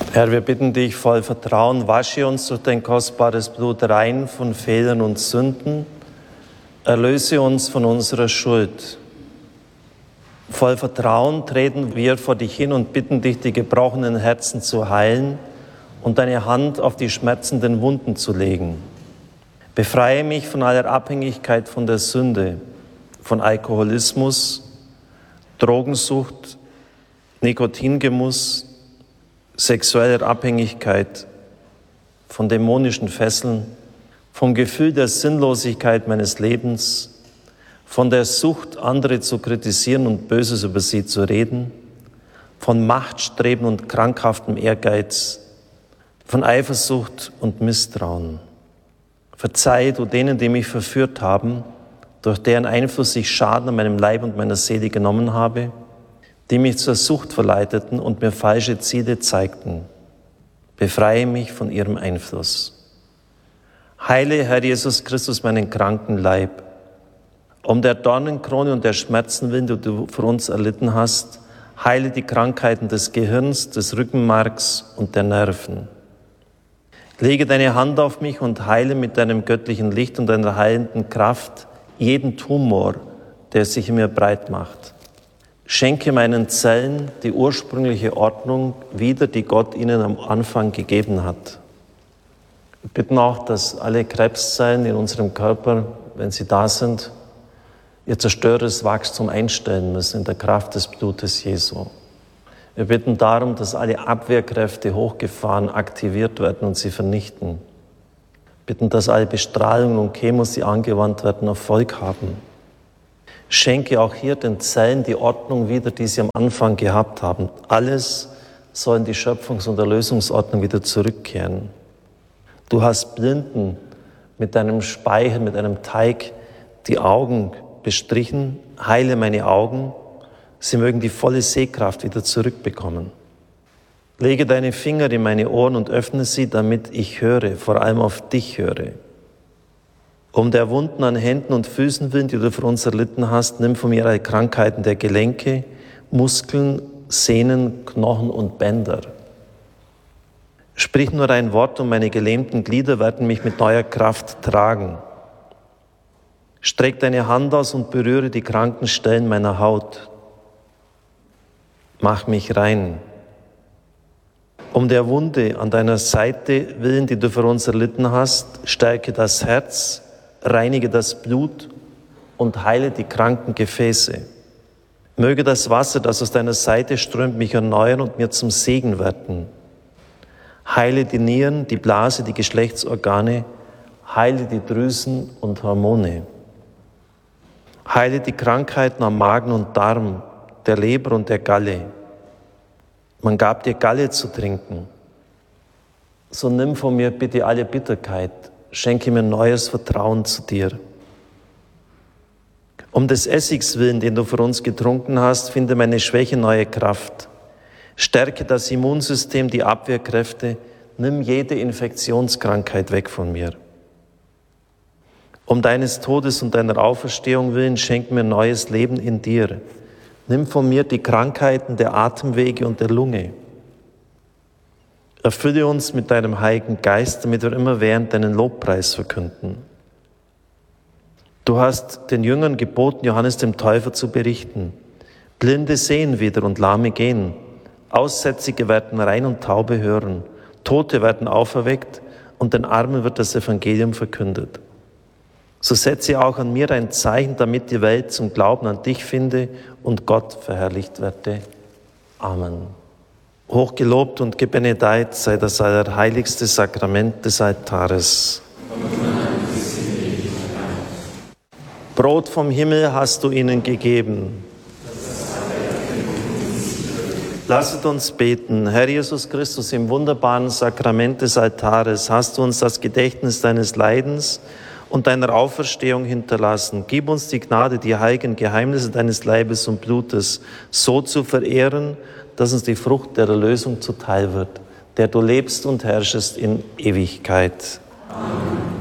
Herr, wir bitten dich voll Vertrauen, wasche uns durch dein kostbares Blut rein von Fehlern und Sünden, erlöse uns von unserer Schuld. Voll Vertrauen treten wir vor dich hin und bitten dich, die gebrochenen Herzen zu heilen und deine Hand auf die schmerzenden Wunden zu legen. Befreie mich von aller Abhängigkeit von der Sünde, von Alkoholismus, Drogensucht, Nikotingenuss, sexueller Abhängigkeit, von dämonischen Fesseln, vom Gefühl der Sinnlosigkeit meines Lebens, von der Sucht, andere zu kritisieren und Böses über sie zu reden, von Machtstreben und krankhaftem Ehrgeiz, von Eifersucht und Misstrauen. Verzeih du denen, die mich verführt haben, durch deren Einfluss ich Schaden an meinem Leib und meiner Seele genommen habe, die mich zur Sucht verleiteten und mir falsche Ziele zeigten. Befreie mich von ihrem Einfluss. Heile, Herr Jesus Christus, meinen kranken Leib. Um der Dornenkrone und der Schmerzen willen, die du für uns erlitten hast, heile die Krankheiten des Gehirns, des Rückenmarks und der Nerven. Lege deine Hand auf mich und heile mit deinem göttlichen Licht und deiner heilenden Kraft jeden Tumor, der sich in mir breit macht. Schenke meinen Zellen die ursprüngliche Ordnung wieder, die Gott ihnen am Anfang gegeben hat. Wir bitten auch, dass alle Krebszellen in unserem Körper, wenn sie da sind, ihr zerstörerisches Wachstum einstellen müssen in der Kraft des Blutes Jesu. Wir bitten darum, dass alle Abwehrkräfte hochgefahren, aktiviert werden und sie vernichten. Wir bitten, dass alle Bestrahlungen und Chemos, die angewandt werden, Erfolg haben. Schenke auch hier den Zellen die Ordnung wieder, die sie am Anfang gehabt haben. Alles soll in die Schöpfungs- und Erlösungsordnung wieder zurückkehren. Du hast Blinden mit deinem Speichel, mit einem Teig die Augen bestrichen. Heile meine Augen, sie mögen die volle Sehkraft wieder zurückbekommen. Lege deine Finger in meine Ohren und öffne sie, damit ich höre, vor allem auf dich höre. Um der Wunden an Händen und Füßen willen, die du für uns erlitten hast, nimm von mir alle Krankheiten der Gelenke, Muskeln, Sehnen, Knochen und Bänder. Sprich nur ein Wort und meine gelähmten Glieder werden mich mit neuer Kraft tragen. Streck deine Hand aus und berühre die kranken Stellen meiner Haut. Mach mich rein. Um der Wunde an deiner Seite willen, die du für uns erlitten hast, stärke das Herz, reinige das Blut und heile die kranken Gefäße. Möge das Wasser, das aus deiner Seite strömt, mich erneuern und mir zum Segen werden. Heile die Nieren, die Blase, die Geschlechtsorgane, heile die Drüsen und Hormone. Heile die Krankheiten am Magen und Darm, der Leber und der Galle. Man gab dir Galle zu trinken. So nimm von mir bitte alle Bitterkeit, schenke mir neues Vertrauen zu dir. Um des Essigs willen, den du für uns getrunken hast, finde meine Schwäche neue Kraft. Stärke das Immunsystem, die Abwehrkräfte, nimm jede Infektionskrankheit weg von mir. Um deines Todes und deiner Auferstehung willen, schenk mir neues Leben in dir. Nimm von mir die Krankheiten der Atemwege und der Lunge. Erfülle uns mit deinem Heiligen Geist, damit wir immerwährend deinen Lobpreis verkünden. Du hast den Jüngern geboten, Johannes dem Täufer zu berichten. Blinde sehen wieder und Lahme gehen. Aussätzige werden rein und Taube hören. Tote werden auferweckt und den Armen wird das Evangelium verkündet. So setze auch an mir ein Zeichen, damit die Welt zum Glauben an dich finde und Gott verherrlicht werde. Amen. Hochgelobt und gebenedeit sei das allerheiligste Sakrament des Altares. Brot vom Himmel hast du ihnen gegeben. Lasset uns beten. Herr Jesus Christus, im wunderbaren Sakrament des Altares hast du uns das Gedächtnis deines Leidens und deiner Auferstehung hinterlassen. Gib uns die Gnade, die heiligen Geheimnisse deines Leibes und Blutes so zu verehren, dass uns die Frucht der Erlösung zuteil wird, der du lebst und herrschest in Ewigkeit. Amen.